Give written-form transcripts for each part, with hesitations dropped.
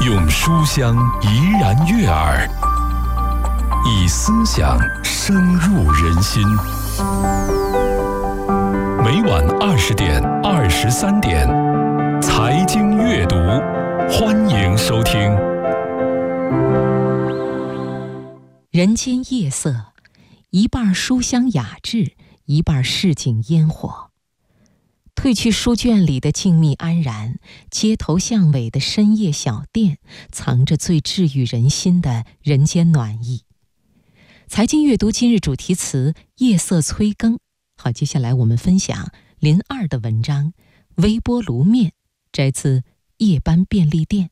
用书香怡然悦耳，以思想深入人心。每晚20点、23点，财经阅读，欢迎收听。 人间夜色，一半书香雅致，一半市井烟火。褪去书卷里的静谧安然，街头巷尾的深夜小店，藏着最治愈人心的人间暖意。财经阅读今日主题词：夜色催更。好，接下来我们分享林二的文章《微波炉面》，摘自《夜班便利店》。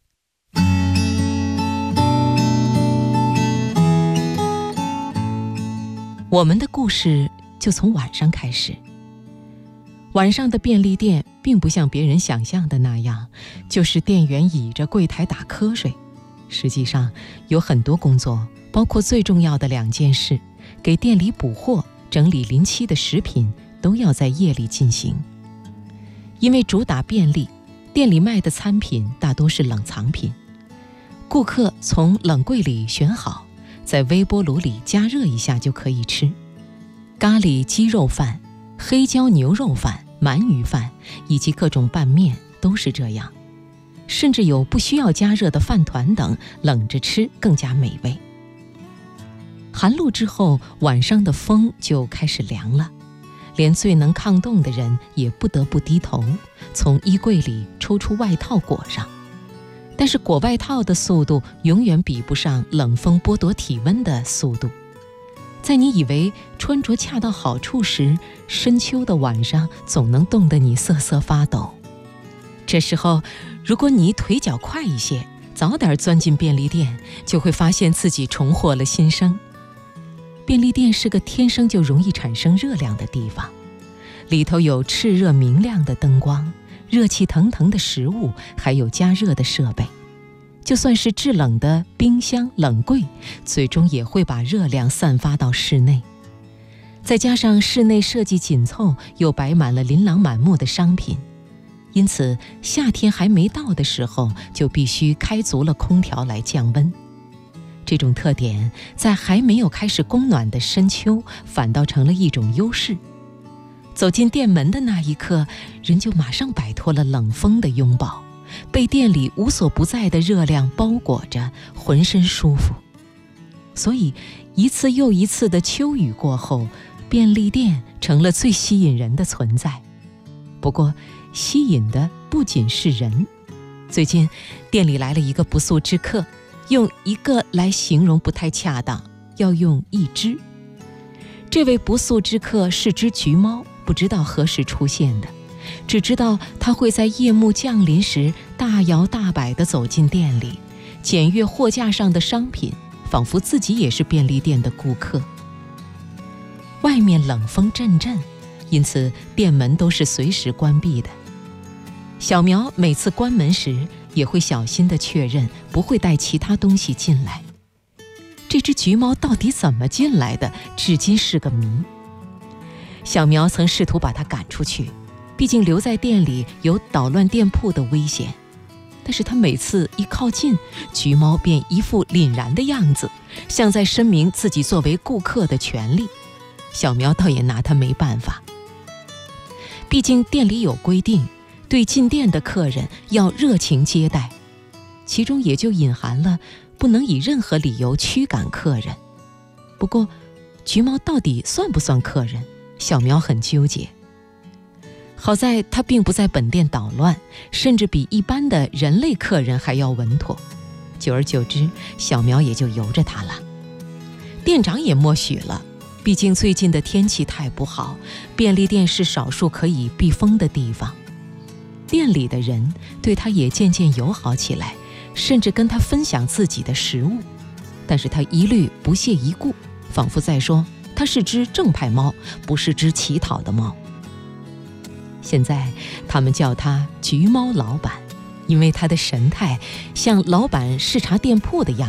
我们的故事就从晚上开始。晚上的便利店并不像别人想象的那样，就是店员倚着柜台打瞌睡。实际上有很多工作，包括最重要的2件事：给店里补货、整理临期的食品，都要在夜里进行。因为主打便利，店里卖的餐品大多是冷藏品，顾客从冷柜里选好，在微波炉里加热一下就可以吃。咖喱鸡肉饭、黑椒牛肉饭、鳗鱼饭以及各种拌面都是这样，甚至有不需要加热的饭团等，冷着吃更加美味。寒露之后，晚上的风就开始凉了，连最能抗冻的人也不得不低头，从衣柜里抽出外套裹上。但是裹外套的速度永远比不上冷风剥夺体温的速度。在你以为穿着恰到好处时，深秋的晚上总能冻得你瑟瑟发抖。这时候，如果你腿脚快一些，早点钻进便利店，就会发现自己重获了新生。便利店是个天生就容易产生热量的地方，里头有炽热明亮的灯光、热气腾腾的食物，还有加热的设备。就算是制冷的冰箱、冷柜，最终也会把热量散发到室内。再加上室内设计紧凑，又摆满了琳琅满目的商品，因此夏天还没到的时候，就必须开足了空调来降温。这种特点在还没有开始供暖的深秋，反倒成了一种优势。走进店门的那一刻，人就马上摆脱了冷风的拥抱，被店里无所不在的热量包裹着，浑身舒服。所以一次又一次的秋雨过后，便利店成了最吸引人的存在。不过吸引的不仅是人。最近店里来了一个不速之客，用一个来形容不太恰当，要用一只。这位不速之客是只橘猫，不知道何时出现的，只知道它会在夜幕降临时大摇大摆地走进店里，检阅货架上的商品，仿佛自己也是便利店的顾客。外面冷风阵阵，因此店门都是随时关闭的。小苗每次关门时也会小心地确认不会带其他东西进来。这只橘猫到底怎么进来的，至今是个谜。小苗曾试图把它赶出去，毕竟留在店里有捣乱店铺的危险。但是他每次一靠近，橘猫便一副凛然的样子，像在声明自己作为顾客的权利。小苗倒也拿他没办法，毕竟店里有规定，对进店的客人要热情接待，其中也就隐含了不能以任何理由驱赶客人。不过橘猫到底算不算客人，小苗很纠结。好在他并不在本店捣乱，甚至比一般的人类客人还要稳妥。久而久之，小苗也就由着他了。店长也默许了，毕竟最近的天气太不好，便利店是少数可以避风的地方。店里的人对他也渐渐友好起来，甚至跟他分享自己的食物，但是他一律不屑一顾，仿佛在说他是只正派猫，不是只乞讨的猫。现在他们叫他橘猫老板，因为他的神态像老板视察店铺的样